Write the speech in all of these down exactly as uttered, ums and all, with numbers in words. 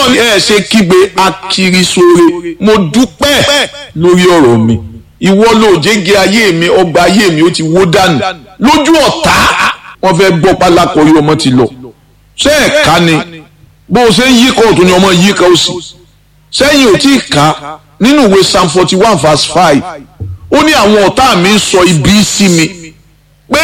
mọ́mí ẹ̀ ṣe kígbe akirisore mo dúpẹ́ lórí ọ̀rọ̀ mi ìwọ ló jẹ́gẹ́ ayé mi ọgbà ayé mi ó ti wó dànù lójú ọ̀tá wọ́n fẹ́ gbọ́ pálákọ̀ọ́rí ọmọ ti lọ ṣé ẹ̀ka ni bó o ṣe ń yíkọ̀ ọ̀tún ni ọmọ yíkọ̀ ó sì sẹ́yìn ò tí ì ká nínú ìwé psalm forty one verse five ó ní àwọn ọ̀tá mi ń sọ ibi sí mi pé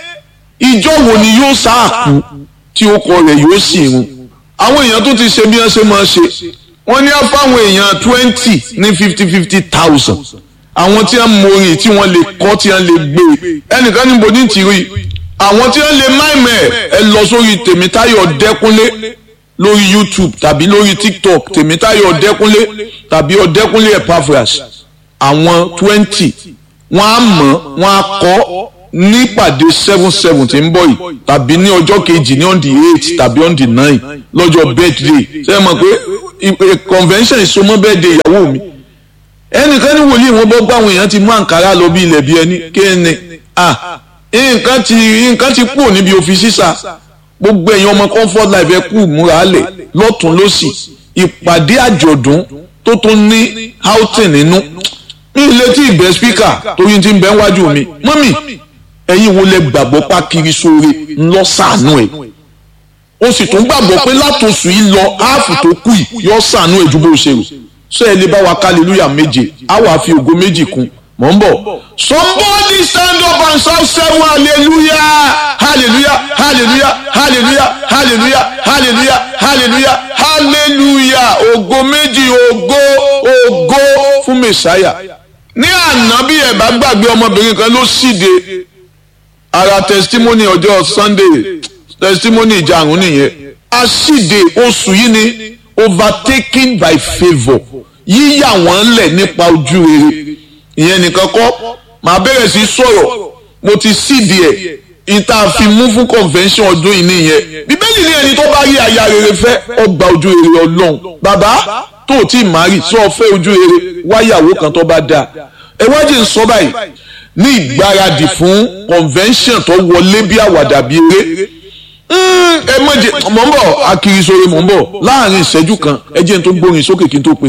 ìjọ wo ni yóò sáàkú tí ó kọ rẹ̀ yóò sì run àwọn èèyàn tó ti ṣe bí wọ́n ṣe máa ṣe wọ́n ní á fáwọn èèyàn twenty ní fifty fifty thousand àwọn tí wọ́n mọrin tí wọ́n lè kọ́ tí wọ́n lè gbé ẹnìkan níbo ní tìrí àwọn tí wọ́n lè máìmẹ̀ ẹ lọ sórí Tèmítáyọ̀ Ọ̀dẹ́kúnlé lórí YouTube tàbí lórí TikTok Tèmítáyọ̀ Ọ̀dẹ́kúnlé tàbí Ọ̀dẹ́kúnlé Epaphras àwọn twenty wọ́n á mọ̀ wọ́n á kọ́ nípàdé seven seven tí ń bọ̀ yìí tàbí ní ọjọ́ kejì ní on the eight tàbí on the nine lọ́jọ́ birthday ṣé ẹ mọ̀ pé convention ìsomọ́ birthday ìyàwó mi ẹnìkan ní wòlíì wọn bọ́ gbọ́ àwọn èèyàn ti mú àǹkárá lọ bí ilẹ̀ bí ẹni kéènì ah nǹkan ti nǹkan ti kúrò níbi òfin sísà gbogbo èèyàn ọmọ comfort life ẹ kú múra lẹ̀ lọ́tún lọ́sì ìpàdé àjọ̀dún tó tún ní outing nínú ní ilé tí ìbẹ̀ speaker torí ti ń bẹ wájú mi mọ́mì ẹ̀yin wo lẹ gbàgbọ́ pa kiri sóore ńlọ sànú ẹ̀ o sì tún gbàgbọ́ pé látòsù yìí lọ áàfù tó kù yìí yọ sànú ẹ̀ ju bó ṣe rò ṣé ẹ lè bá wa hallelujah méje á wàá fi ògo méjì kún mọ̀ ń bọ̀. Somebody stand up and shout seven hallelujah hallelujah hallelujah hallelujah hallelujah hallelujah hallelujah hallelujah ògo méjì ògo ògo fún mẹsàáyà. ní àná bí ẹ bá gbàgbé ọmọbìnrin kan ló ṣíde ara testimony ọjọ́ Sunday testimony ìjàrún nìyẹn a ṣíde oṣù yìí ni overtaken by favour yíyà wọ́n lẹ̀ nípa ojú rere ìyẹn nìkan kọ́ màá bẹ̀rẹ̀ sí sọ̀rọ̀ mo ti ṣíde ẹ̀ ìta fi mú fún convention ọdún yìí nìyẹn bíbélì ní ẹni tó bá rí aya rere fẹ́ ọgbà ojú rere Ọlọ́run bàbá tó o tí ì má rí sọ fẹ́ ojú rere wáyàwó kan tó bá dáa ẹ wá jẹ́ n sọ báyìí ní ìgbáradì fún convention tó wọlé bí àwàdà bí eré ẹ mọ̀ jẹ́ mọ̀ ń bọ̀ akirisore mọ̀ ń bọ̀ láàrin ìṣẹ́jú kan ẹ jẹ́ n tó gbórin sókè kí n tó pè